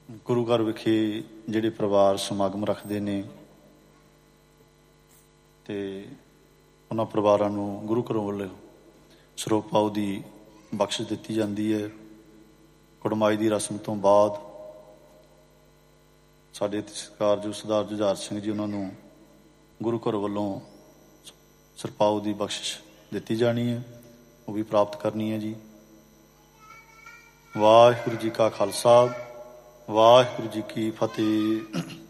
ਗੁਰੂ ਘਰ ਵਿਖੇ ਜਿਹੜੇ ਪਰਿਵਾਰ ਸਮਾਗਮ ਰੱਖਦੇ ਨੇ ਅਤੇ ਉਹਨਾਂ ਪਰਿਵਾਰਾਂ ਨੂੰ ਗੁਰੂ ਘਰੋਂ ਵੱਲੋਂ ਸਰੋਗ ਪਾਓ ਦੀ ਬਖਸ਼ਿਸ਼ ਦਿੱਤੀ ਜਾਂਦੀ ਹੈ। ਕੁੜਮਾਈ ਦੀ ਰਸਮ ਤੋਂ ਬਾਅਦ ਸਾਡੇ ਸਤਿਕਾਰਯੋਗ ਸਰਦਾਰ ਜੁਝਾਰ ਸਿੰਘ ਜੀ ਉਹਨਾਂ ਨੂੰ ਗੁਰੂ ਘਰ ਵੱਲੋਂ ਸਰਪਾਓ ਦੀ ਬਖਸ਼ਿਸ਼ ਦਿੱਤੀ ਜਾਣੀ ਹੈ, ਉਹ ਵੀ ਪ੍ਰਾਪਤ ਕਰਨੀ ਹੈ ਜੀ। ਵਾਹਿਗੁਰੂ ਜੀ ਕਾ ਖਾਲਸਾ, ਵਾਹਿਗੁਰੂ ਜੀ ਕੀ ਫਤਿਹ।